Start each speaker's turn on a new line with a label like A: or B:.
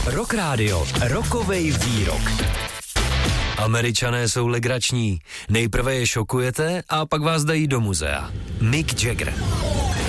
A: Rock Radio, rokovej výrok. Američané jsou legrační. Nejprve je šokujete a pak vás dají do muzea. Mick Jagger.